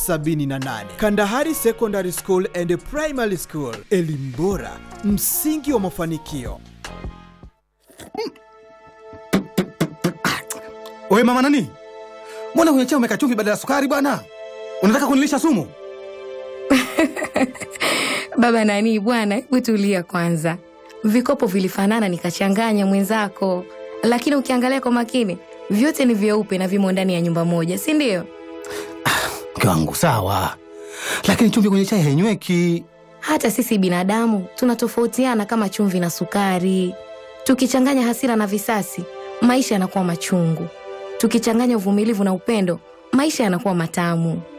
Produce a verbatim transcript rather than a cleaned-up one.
sabini na nane. Kandahari Secondary School and Primary School, elimu bora, msingi wa mafanikio. Wewe mama nani? Mbona kwenye chai umeweka chumvi badala ya sukari bwana? Unataka kunilisha sumu? Baba nani bwana, hebu tulia kwanza. Vikopo vilifanana nikachanganya mwenzako, lakini ukiangalia kwa makini vyote ni vyeupe na vimo ndani ya nyumba moja, si ndio? Mke wangu sawa, lakini chumvi kwenye chai hainyweki. Hata sisi binadamu tunatofautiana kama chumvi na sukari. Tukichanganya hasira na visasi, maisha yanakuwa machungu. Tukichanganya uvumilivu na upendo, maisha yanakuwa matamu.